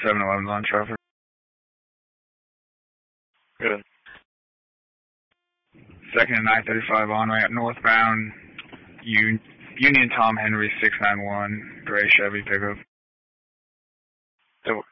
7-Eleven's on traffic. Good. 2nd and I-35 on-ramp northbound, Union Tom Henry 691, gray Chevy pickup.